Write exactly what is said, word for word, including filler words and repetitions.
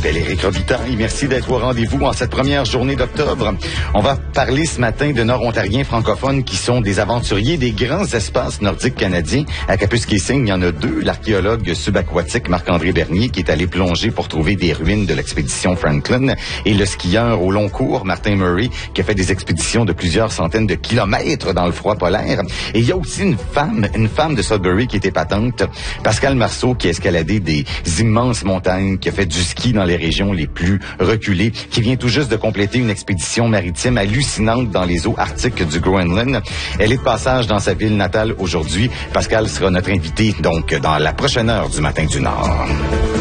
m'appelle Éric Robitaille. Merci d'être au rendez-vous en cette première journée d'octobre. On va parler ce matin de Nord-Ontariens francophones qui sont des aventuriers des grands espaces nordiques canadiens. À Kapuskasing, il y en a deux. L'archéologue subaquatique Marc-André Bernier qui est allé plonger pour trouver des ruines de l'expédition Franklin et le skieur au long cours Martin Murray qui a fait des expéditions de plusieurs centaines de kilomètres dans le froid polaire. Et il y a aussi une femme, une femme de Sudbury qui était patente, Pascal Marceau, qui a escaladé des immenses montagnes, qui a fait du ski dans les régions les plus reculées, qui vient tout juste de compléter une expédition maritime hallucinante dans les eaux arctiques du Groenland. Elle est de passage dans sa ville natale aujourd'hui. Pascal sera notre invité, donc, dans la prochaine heure du Matin du Nord.